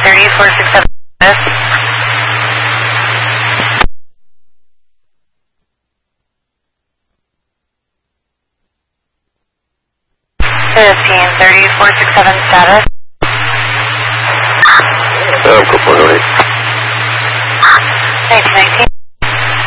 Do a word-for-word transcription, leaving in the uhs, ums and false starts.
thirty, four six seven status. fifteen thirty, four six seven status. Um, good morning.